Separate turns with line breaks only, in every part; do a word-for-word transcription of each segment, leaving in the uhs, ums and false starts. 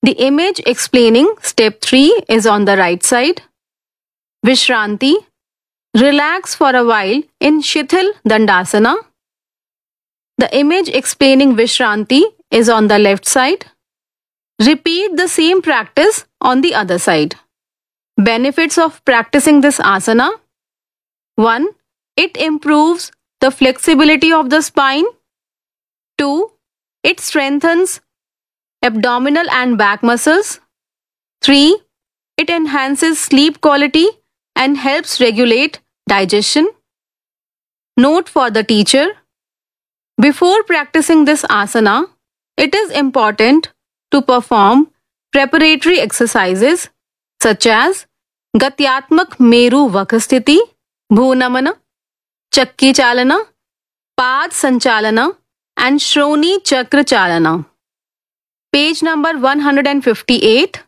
The image explaining step three is on the right side. Vishranti. Relax for a while in Shithil Dandasana. The image explaining Vishranti is on the left side. Repeat the same practice on the other side. Benefits of practicing this asana. one. It improves the flexibility of the spine. two. It strengthens abdominal and back muscles. three. It enhances sleep quality and helps regulate digestion. Note for the teacher. Before practicing this asana, it is important to perform preparatory exercises such as Gatyatmak Meru Vakrasthiti, Bhunamana, Chakki Chalana, Pad Sanchalana, and Shroni Chakra Chalana. Page number one hundred fifty-eight.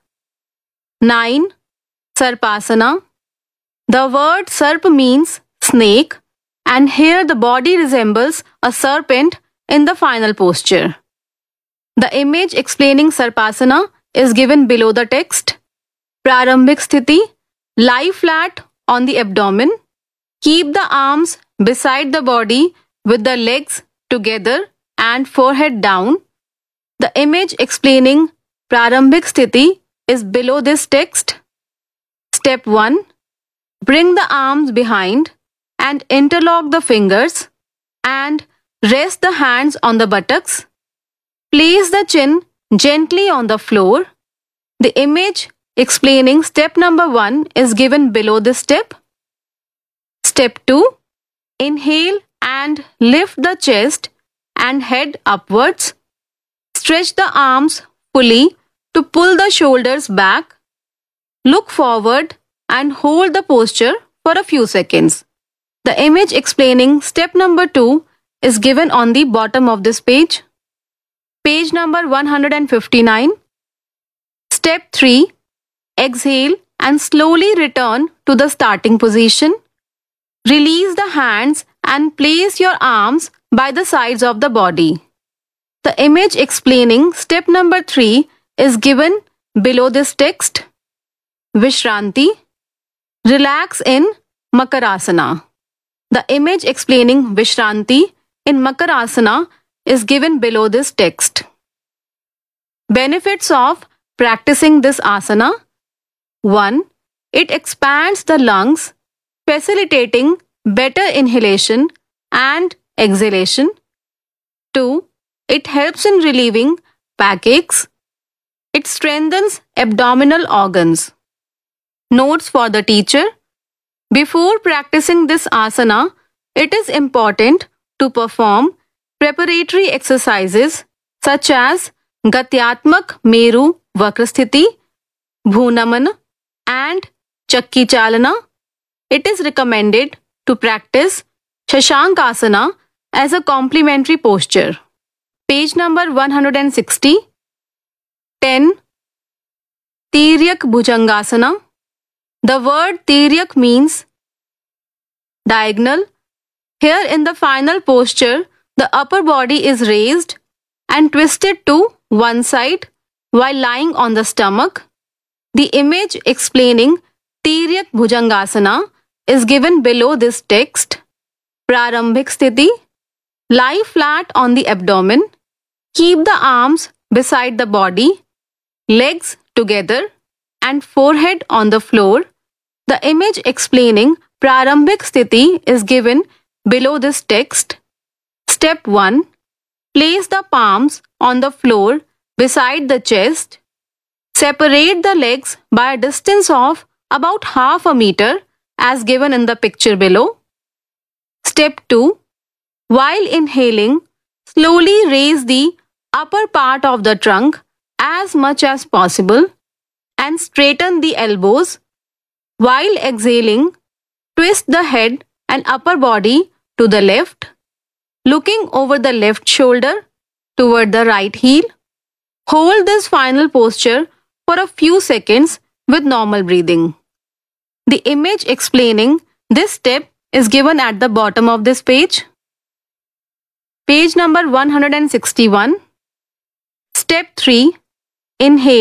nine. Sarpasana. The word Sarp means snake, and here the body resembles a serpent in the final posture. The image explaining Sarpasana is given below the text. Prarambhik Sthiti. Lie flat on the abdomen. Keep the arms beside the body with the legs together and forehead down. The image explaining Prarambhik Sthiti is below this text. Step one. Bring the arms behind and interlock the fingers and rest the hands on the buttocks. Place the chin gently on the floor. The image explaining step number one is given below this step. Step two. Inhale and lift the chest and head upwards. Stretch the arms fully to pull the shoulders back. Look forward and hold the posture for a few seconds. The image explaining step number two is given on the bottom of this page. Page number one hundred fifty-nine. Step three. Exhale and slowly return to the starting position. Release the hands and place your arms by the sides of the body. The image explaining step number three is given below this text. Vishranti. Relax in Makarasana. The image explaining Vishranti in Makarasana is given below this text. Benefits of practicing this asana. one. It expands the lungs, facilitating better inhalation and exhalation. two. It helps in relieving backaches. It strengthens abdominal organs. Notes for the teacher. Before practicing this asana, it is important to perform preparatory exercises such as Gatyatmak Meru Vakrasthiti, Bhunamana, and Chakki Chalana. It is recommended to practice Shashankasana as a complementary posture. Page number one hundred sixty. ten. Tiryak Bhujangasana. The word Tiryak means diagonal. Here in the final posture, the upper body is raised and twisted to one side while lying on the stomach. The image explaining Tiryak Bhujangasana is given below this text. Prarambhik Sthiti. Lie flat on the abdomen. Keep the arms beside the body, legs together, and forehead on the floor. The image explaining Prarambhik Sthiti is given below this text. Step one. Place the palms on the floor beside the chest. Separate the legs by a distance of about half a meter as given in the picture below. Step two. While inhaling, slowly raise the upper part of the trunk as much as possible and straighten the elbows. While exhaling, twist the head and upper body to the left, looking over the left shoulder toward the right heel. Hold this final posture for a few seconds with normal breathing. The image explaining this step is given at the bottom of this page. Page number one hundred sixty-one. Step three. Inhale.